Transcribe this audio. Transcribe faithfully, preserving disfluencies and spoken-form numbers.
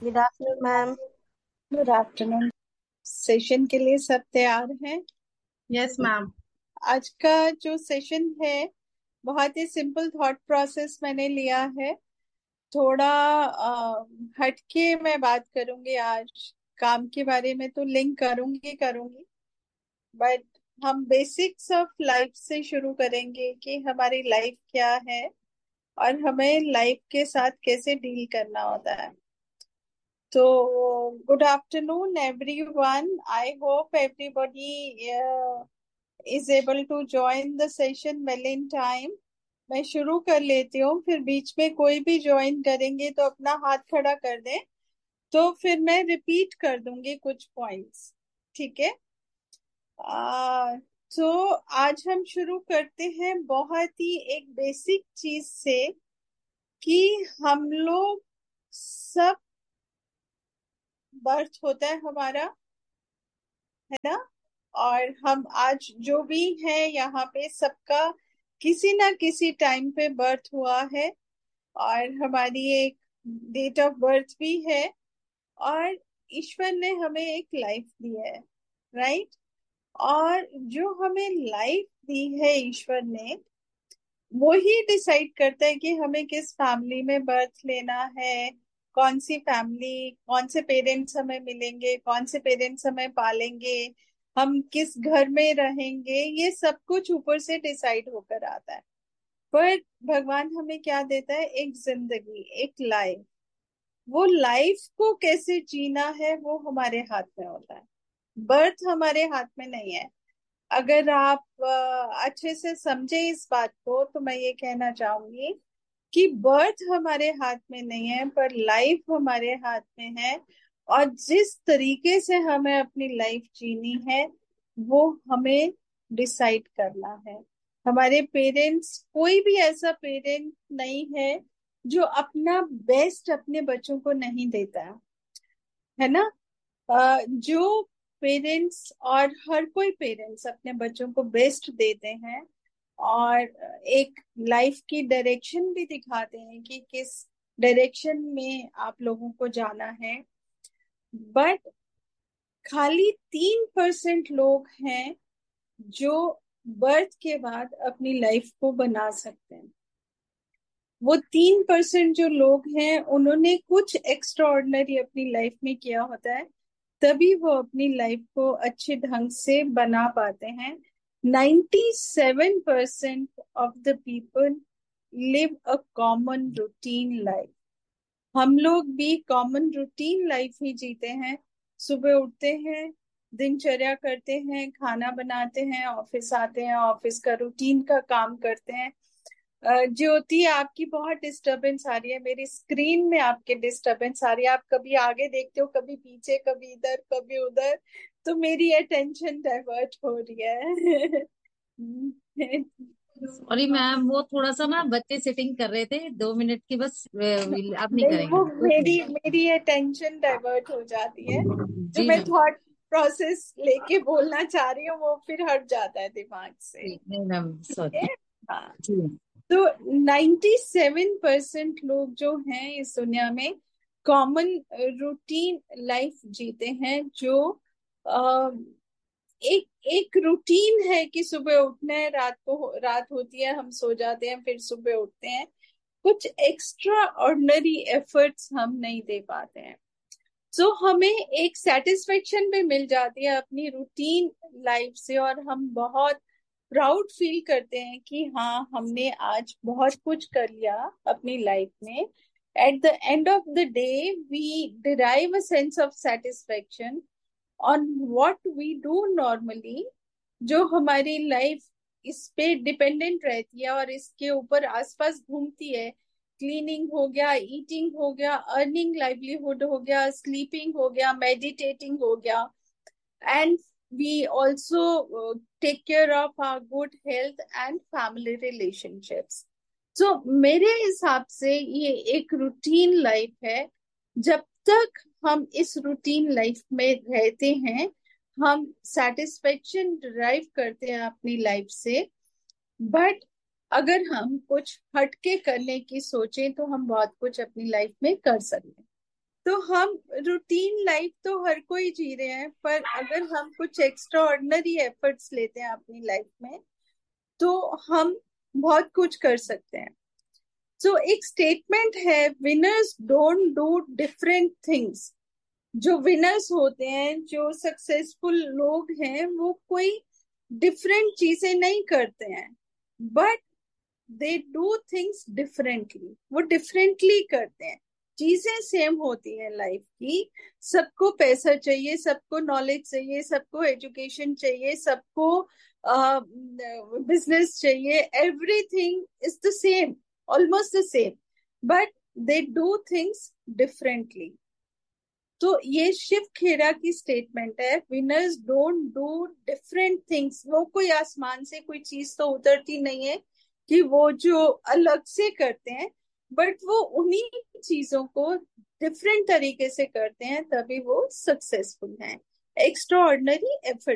Good afternoon ma'am. Good afternoon. Session के लिए सब तैयार हैं? Yes ma'am. आज का जो सेशन है बहुत ही सिंपल थॉट प्रोसेस मैंने लिया है। थोड़ा अ, हटके मैं बात करूंगी आज। काम के बारे में तो लिंक करूंगी करूंगी बट हम बेसिक्स ऑफ लाइफ से शुरू करेंगे कि हमारी लाइफ क्या है और हमें लाइफ के साथ कैसे डील करना होता है। तो good afternoon everyone. I hope everybody is able to join the session well in time। मैं शुरू कर लेती हूँ, फिर बीच में कोई भी ज्वाइन करेंगे तो अपना हाथ खड़ा कर दें, तो फिर मैं रिपीट कर दूंगी कुछ पॉइंट्स। ठीक है। आ, तो आज हम शुरू करते हैं बहुत ही एक बेसिक चीज से कि हम लोग सब बर्थ होता है हमारा, है ना। और हम आज जो भी है यहाँ पे सबका किसी ना किसी टाइम पे बर्थ हुआ है और हमारी एक डेट ऑफ बर्थ भी है। और ईश्वर ने हमें एक लाइफ दी है, राइट। और जो हमें लाइफ दी है ईश्वर ने, वो ही डिसाइड करता है कि हमें किस फैमिली में बर्थ लेना है, कौन सी फैमिली, कौन से पेरेंट्स हमें मिलेंगे, कौन से पेरेंट्स हमें पालेंगे, हम किस घर में रहेंगे। ये सब कुछ ऊपर से डिसाइड होकर आता है। पर भगवान हमें क्या देता है? एक जिंदगी, एक लाइफ। वो लाइफ को कैसे जीना है वो हमारे हाथ में होता है। बर्थ हमारे हाथ में नहीं है। अगर आप अ, अच्छे से समझे इस बात को तो मैं ये कहना चाहूंगी कि बर्थ हमारे हाथ में नहीं है पर लाइफ हमारे हाथ में है। और जिस तरीके से हमें अपनी लाइफ जीनी है वो हमें डिसाइड करना है। हमारे पेरेंट्स, कोई भी ऐसा पेरेंट नहीं है जो अपना बेस्ट अपने बच्चों को नहीं देता है है ना। अ, जो पेरेंट्स, और हर कोई पेरेंट्स अपने बच्चों को बेस्ट देते हैं और एक लाइफ की डायरेक्शन भी दिखाते हैं कि किस डायरेक्शन में आप लोगों को जाना है। बट खाली तीन परसेंट लोग हैं जो बर्थ के बाद अपनी लाइफ को बना सकते हैं। वो तीन परसेंट जो लोग हैं उन्होंने कुछ एक्स्ट्रा ऑर्डिनरी अपनी लाइफ में किया होता है, तभी वो अपनी लाइफ को अच्छे ढंग से बना पाते हैं। Ninety seven percent of the people live a common routine life. हम लोग भी कॉमन रूटीन लाइफ ही जीते हैं। सुबह उठते हैं, दिनचर्या करते हैं, खाना बनाते हैं, ऑफिस आते हैं, ऑफिस का रूटीन का काम करते हैं। अ, ज्योति, आपकी बहुत डिस्टरबेंस आ रही है, मेरी स्क्रीन में आपके डिस्टरबेंस आ रही है। आप कभी आगे देखते हो, कभी पीछे, कभी इधर कभी उधर, तो मेरी अटेंशन डाइवर्ट हो रही है। सॉरी मैम, वो थोड़ा सा ना बच्चे सेटिंग कर रहे थे, दो मिनट की बस। वे- आप नहीं नहीं, वो करेंगे कोई मेरी नहीं। मेरी अटेंशन डाइवर्ट हो जाती है। जो जी मैं मैम। थॉट प्रोसेस लेके बोलना चाह रही हूँ वो फिर हट जाता है दिमाग से। जी नहीं मैम, ठीक सॉरी। है। हाँ। जी। तो नाइन्टी सेवन परसेंट लोग जो हैं इस दुनिया में कॉमन रूटीन लाइफ जीते हैं। जो अ, एक एक रूटीन है कि सुबह उठना है, रात को रात होती है, हम सो जाते हैं, फिर सुबह उठते हैं। कुछ एक्स्ट्रा ऑर्डिनरी एफर्ट्स हम नहीं दे पाते हैं। सो हमें एक सेटिस्फेक्शन भी मिल जाती है अपनी रूटीन लाइफ से और हम बहुत प्राउड फील करते हैं कि हाँ, हमने आज बहुत कुछ कर लिया अपनी लाइफ में। At the end of the day we derive a sense of satisfaction on what we do normally. जो हमारी लाइफ इस पे डिपेंडेंट रहती है और इसके ऊपर आसपास घूमती है। क्लीनिंग हो गया, ईटिंग हो गया, अर्निंग लाइवलीहुड हो गया, स्लीपिंग हो गया, मेडिटेटिंग हो गया, and we also take care of our good health and family relationships. सो मेरे हिसाब से ये एक रूटीन लाइफ है। जब तक हम इस रूटीन लाइफ में रहते हैं हम सेटिस्फेक्शन डिराइव करते हैं अपनी लाइफ से। बट अगर हम कुछ हटके करने की सोचें तो हम बहुत कुछ अपनी लाइफ में कर सकते हैं। तो हम रूटीन लाइफ तो हर कोई जी रहे हैं, पर अगर हम कुछ एक्स्ट्रा ऑर्डिनरी एफर्ट्स लेते हैं अपनी लाइफ में तो हम बहुत कुछ कर सकते हैं। सो so, एक स्टेटमेंट है, winners don't do different things. जो विनर्स होते हैं, जो सक्सेसफुल लोग हैं, वो कोई डिफरेंट चीजें नहीं करते हैं, but they do things differently. वो डिफरेंटली करते हैं। चीजें सेम होती हैं लाइफ की। सबको पैसा चाहिए, सबको नॉलेज चाहिए, सबको एजुकेशन चाहिए, सबको बिजनेस चाहिए। Everything is the same, almost the same, but they do things differently. तो ये शिव खेरा की स्टेटमेंट है, winners don't do different things. वो कोई आसमान से कोई चीज तो उतरती नहीं है कि वो जो अलग से करते हैं, बट वो उन्हीं चीजों को डिफरेंट तरीके से करते हैं, तभी वो सक्सेसफुल हैं। Extra ordinary effort